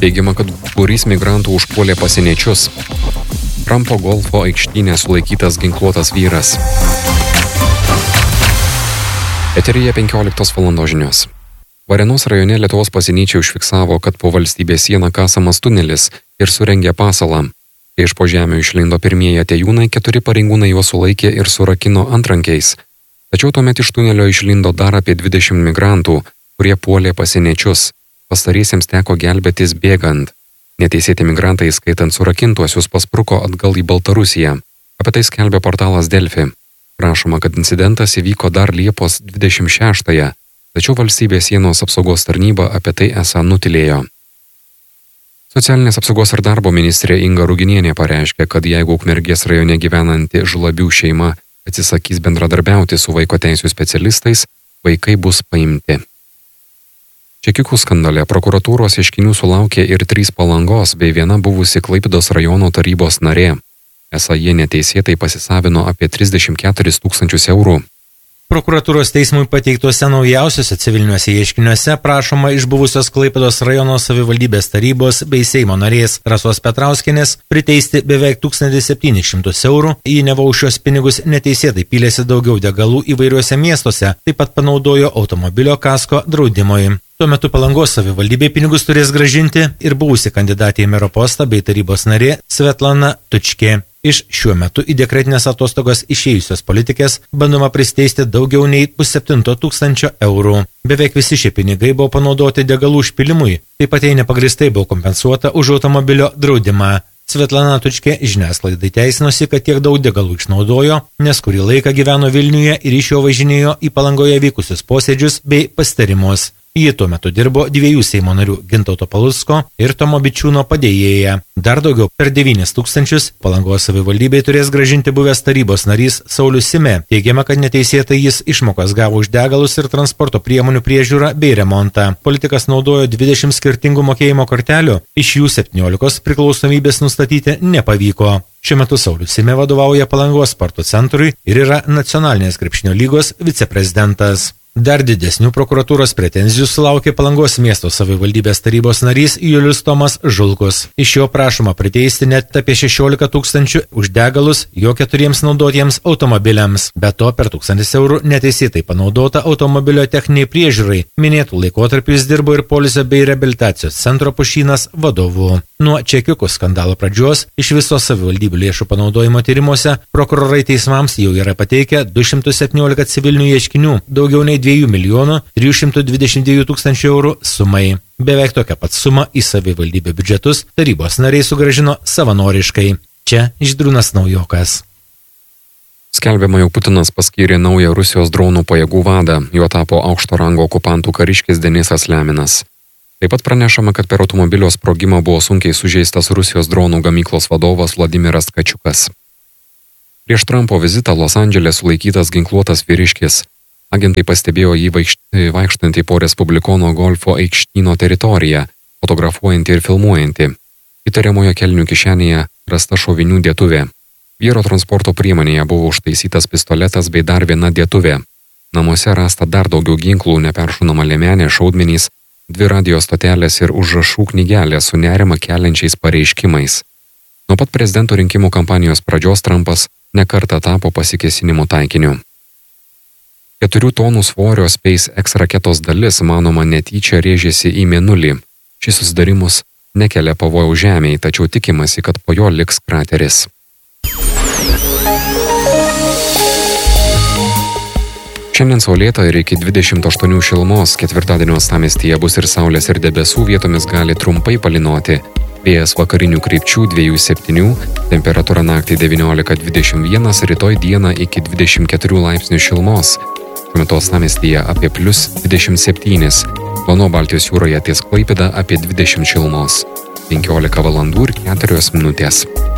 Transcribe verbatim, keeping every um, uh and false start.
Teigiama, kad būrys migrantų užpuolė pasieniečius. Trumpo golfo aikštynė sulaikytas ginkluotas vyras. Eteryje penkioliktos valandos žinios. Varėnos rajone Lietuvos pasieniečiai užfiksavo, kad po valstybės sieną kasamas tunelis ir surengė pasalą. Kai iš po žemių išlindo pirmieji atėjūnai, keturi pareigūnai juos sulaikė ir surakino antrankiais. Tačiau tuomet iš tunelio išlindo dar apie dvidešimt migrantų, kurie puolė pasieniečius. Pastariesiems teko gelbėtis bėgant. Neteisėti migrantai, skaitant surakintuosius, paspruko atgal į Baltarusiją. Apie tai skelbė portalas Delfi. Prašoma, kad incidentas įvyko dar Liepos dvidešimt šeštąją, tačiau valstybės sienos apsaugos tarnyba apie tai esą nutilėjo. Socialinės apsaugos ir darbo ministrė Inga Ruginienė pareiškė, kad jeigu Ukmergės rajone gyvenanti Žulabių šeima atsisakys bendradarbiauti su vaiko teisių specialistais, vaikai bus paimti. Čekiukų skandale prokuratūros ieškinių sulaukė ir trys Palangos bei viena buvusi Klaipėdos rajono tarybos narė. Esą jie neteisėtai pasisavino apie trisdešimt keturis tūkstančius eurų. Prokuratūros teismui pateiktuose naujausiuose civiliniuose ieškiniuose prašoma iš buvusios Klaipėdos rajono savivaldybės tarybos bei Seimo narės Rasos Petrauskienės priteisti beveik tūkstantį septynis šimtus eurų, ji neva už šios pinigus neteisėtai pylėsi daugiau degalų įvairiuose miestuose, taip pat panaudojo automobilio kasko draudimui. Tuo metu Palangos savivaldybė pinigus turės grąžinti ir buvusi kandidatė į mero postą bei tarybos narė Svetlana Tučkė. Iš šiuo metu į dekretinės atostogas išėjusios politikės bandoma pristeisti daugiau nei pusseptinto tūkstančio eurų. Beveik visi šie pinigai buvo panaudoti degalų užpilimui, taip pat jai nepagristai buvo kompensuota už automobilio draudimą. Svetlana Tučkė žiniasklaidai teisinosi, kad tiek daug degalų išnaudojo, nes kurį laiką gyveno Vilniuje ir iš jo važinėjo į Palangoje vykusius posėdžius bei pasitarimus. Ji tuo metu dirbo dviejų Seimo narių Gintauto Palucko ir Tomo Bičiūno padėjėja. Dar daugiau per devynis tūkstančius Palangos savivaldybei turės grąžinti buvęs tarybos narys Saulius Sime. Teigiama, kad neteisėtai jis išmokas gavo už degalus ir transporto priemonių priežiūrą bei remontą. Politikas naudojo dvidešimt skirtingų mokėjimo kortelių, iš jų septyniolikos priklausomybės nustatyti nepavyko. Šiuo metu Saulius Sime vadovauja Palangos sporto centrui ir yra nacionalinės krepšinio lygos viceprezidentas. Dar didesnių prokuratūros pretenzijų sulaukė Palangos miesto savivaldybės tarybos narys Julius Tomas Žulkus. Iš jo prašoma priteisti net apie šešiolika tūkstančių už degalus jo keturiems naudotiems automobiliams. Be to per tūkstantis eurų neteisėtai panaudota automobilio techniniai priežiūrai. Minėtų laikotarpiu jis dirbo ir poilsio bei reabilitacijos centro Pušynas vadovu. Nuo čekiukų skandalo pradžios iš viso savivaldybių lėšų panaudojimo tyrimuose prokurorai teismams jau yra pateikę du šimtus septyniolika civilinių ieškinių, daugiau nei dviejų milijonų trijų šimtų dvidešimt dviejų tūkstančių eurų sumai. Beveik tokią pat sumą į savivaldybių biudžetus tarybos nariai sugrąžino savanoriškai. Čia Žydrūnas Naujokas. Skelbiama, jau Putinas paskyrė naują Rusijos dronų pajėgų vadą, juo tapo aukšto rango okupantų kariškis Denisas Leminas. Taip pat pranešama, kad per automobilio sprogimą buvo sunkiai sužeistas Rusijos dronų gamyklos vadovas Vladimiras Kačiukas. Prieš Trumpo vizitą Los Andžele sulaikytas ginkluotas vyriškis. Agentai pastebėjo jį vaikštantį po Respublikono golfo aikštyno teritoriją, fotografuojantį ir filmuojantį. Įtariamojo kelnių kišenėje rasta šovinių dėtuvė. Vyro transporto priemonėje buvo užtaisytas pistoletas bei dar viena dėtuvė. Namuose rasta dar daugiau ginklų, neperšunama liemenė, šaudmenys, dvi radio stotelės ir užrašų knygelė su nerima keliančiais pareiškimais. Nuo pat prezidento rinkimų kampanijos pradžios Trumpas nekartą tapo pasikėsinimų taikiniu. Keturių tonų svorio SpaceX raketos dalis, manoma, netyčia rėžėsi į Mėnulį. Šis susidarimus nekelia pavojaus Žemei, tačiau tikimasi, kad po jo liks krateris. Šiandien saulėta ir iki dvidešimt aštuonių šilumos, ketvirtadienio uostamiestyje bus ir saulės ir debesų, vietomis gali trumpai palynoti. Vėjas vakarinių krypčių dviejų septynių, temperatūra naktį devyniolika dvidešimt vienas, rytoj dieną iki dvidešimt keturių laipsnių šilumos. Šiuo metu uostamiestyje apie plius dvidešimt septynis, o nuo Baltijos jūroje ties Klaipėda apie dvidešimt šilumos. penkiolika valandų ir keturios minutės.